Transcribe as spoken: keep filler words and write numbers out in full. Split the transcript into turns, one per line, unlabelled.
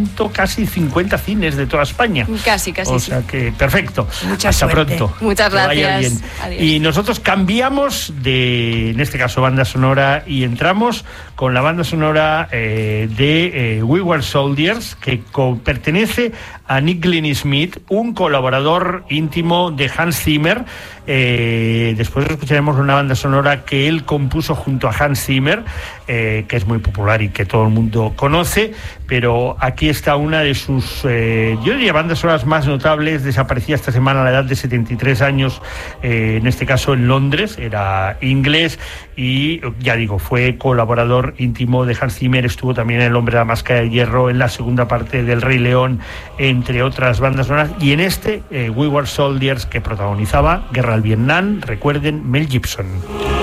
ciento casi cincuenta cines de toda España.
Casi, casi.
O sea que perfecto.
Mucha
Hasta
suerte.
pronto.
Muchas
que vaya
gracias.
bien.
Adiós.
Y nosotros cambiamos de, en este caso, banda sonora y entramos con la banda sonora eh, de eh, We Were Soldiers, que co- pertenece a Nick Glennie Smith, un colaborador íntimo de Hans Zimmer. Eh, después escucharemos una banda sonora que él compuso junto a Hans Zimmer, eh, que es muy popular y que todo el mundo conoce, pero aquí está una de sus, eh, yo diría, bandas sonoras más notables. Desaparecía esta semana a la edad de setenta y tres años, eh, en este caso en Londres, era inglés y, ya digo, fue colaborador íntimo de Hans Zimmer. Estuvo también en El hombre de la máscara de hierro, en la segunda parte del Rey León, entre otras bandas sonoras, y en este, eh, We Were Soldiers, que protagonizaba Guerra al Vietnam, recuerden, Mel Gibson.